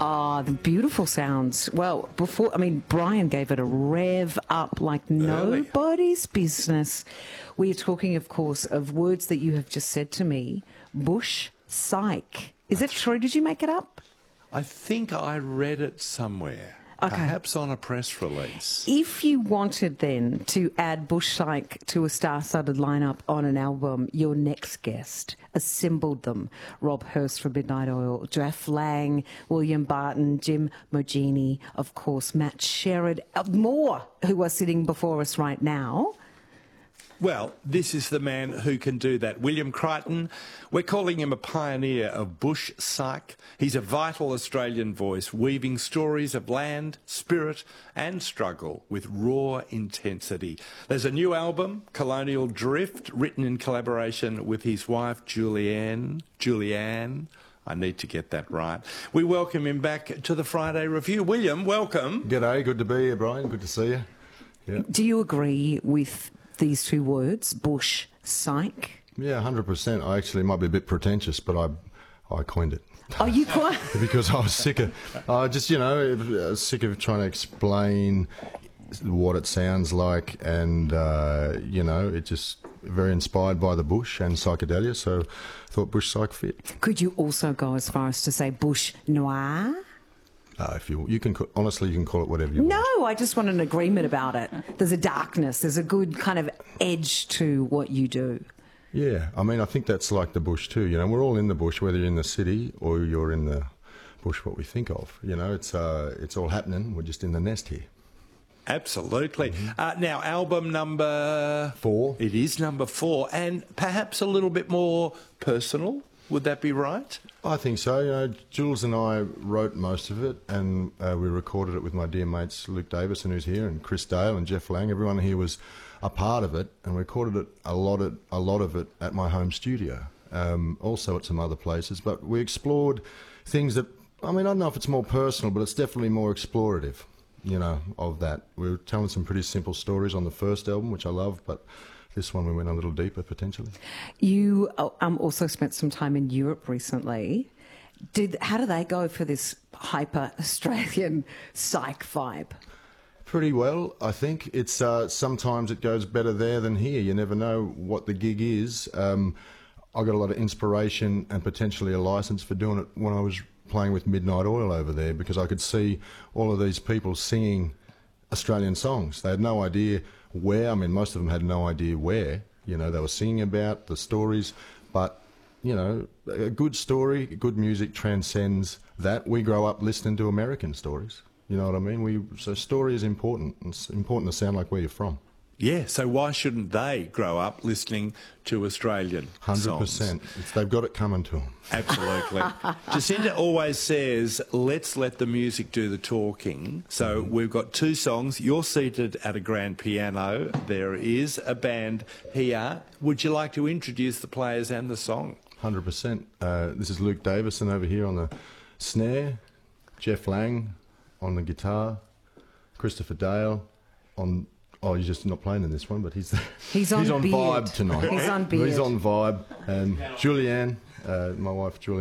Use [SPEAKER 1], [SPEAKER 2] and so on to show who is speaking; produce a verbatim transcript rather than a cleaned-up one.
[SPEAKER 1] Ah, the beautiful sounds. Well, before, I mean, Brian gave it a rev up like nobody's business. We are talking, of course, of words that you have just said to me. Bush psych. Is it true? Did you make it up?
[SPEAKER 2] I think I read it somewhere.
[SPEAKER 1] Okay.
[SPEAKER 2] Perhaps on a press release.
[SPEAKER 1] If you wanted then to add Bush Psych to a star-studded lineup on an album, your next guest assembled them. Rob Hurst from Midnight Oil, Jeff Lang, William Barton, Jim Mogini, of course, Matt Sherrod, uh, more who are sitting before us right now.
[SPEAKER 2] Well, this is the man who can do that. William Crichton, we're calling him a pioneer of bush psych. He's a vital Australian voice, weaving stories of land, spirit and struggle with raw intensity. There's a new album, Colonial Drift, written in collaboration with his wife, Julianne. Julianne. I need to get that right. We welcome him back to the Friday Review. William, welcome.
[SPEAKER 3] G'day, good to be here, Brian. Good to see you. Yeah.
[SPEAKER 1] Do you agree with these two words, bush psych?
[SPEAKER 3] Yeah, one hundred percent. I actually might be a bit pretentious, but I I coined it.
[SPEAKER 1] Oh, you quite...
[SPEAKER 3] Because I was sick of, I just, you know, sick of trying to explain what it sounds like, and, uh, you know, it just very inspired by the bush and psychedelia, so I thought bush psych fit.
[SPEAKER 1] Could you also go as far as to say bush noir?
[SPEAKER 3] Uh, if you you can call, honestly, you can call it whatever you
[SPEAKER 1] no,
[SPEAKER 3] want.
[SPEAKER 1] No, I just want an agreement about it. There's a darkness. There's a good kind of edge to what you do.
[SPEAKER 3] Yeah, I mean, I think that's like the bush too. You know, we're all in the bush, whether you're in the city or you're in the bush. What we think of, you know, it's uh, it's all happening. We're just in the nest here.
[SPEAKER 2] Absolutely. Mm-hmm. uh, now, album number
[SPEAKER 3] four.
[SPEAKER 2] It is number four, and perhaps a little bit more personal. Would that be right?
[SPEAKER 3] I think so. You know, Jules and I wrote most of it, and uh, we recorded it with my dear mates Luke Davison, who's here, and Chris Dale and Jeff Lang. Everyone here was a part of it, and we recorded it a lot of a lot of it at my home studio. Um, also at some other places, but we explored things that, I mean, I don't know if it's more personal, but it's definitely more explorative. You know, of that. We were telling some pretty simple stories on the first album, which I love, but this one we went a little deeper, potentially.
[SPEAKER 1] You um, also spent some time in Europe recently. Did How do they go for this hyper-Australian psych vibe?
[SPEAKER 3] Pretty well, I think. It's uh, sometimes it goes better there than here. You never know what the gig is. Um, I got a lot of inspiration and potentially a licence for doing it when I was playing with Midnight Oil over there, because I could see all of these people singing Australian songs. They had no idea where, I mean, most of them had no idea where, you know, they were singing about the stories, but, you know, a good story, good music transcends that. We grow up listening to American stories, you know what I mean? We So story is important. It's important to sound like where you're from.
[SPEAKER 2] Yeah, so why shouldn't they grow up listening to Australian
[SPEAKER 3] one hundred percent.
[SPEAKER 2] songs?
[SPEAKER 3] It's, they've got it coming to them.
[SPEAKER 2] Absolutely. Jacinda always says, let's let the music do the talking. So mm-hmm. we've got two songs. You're seated at a grand piano. There is a band here. Would you like to introduce the players and the song?
[SPEAKER 3] one hundred percent. Uh, this is Luke Davison over here on the snare, Jeff Lang on the guitar, Christopher Dale on... Oh, he's just not playing in this one, but he's
[SPEAKER 1] he's on,
[SPEAKER 3] he's on
[SPEAKER 1] beard.
[SPEAKER 3] vibe tonight.
[SPEAKER 1] He's on beard.
[SPEAKER 3] He's on vibe. And Julianne, uh, my wife Julianne.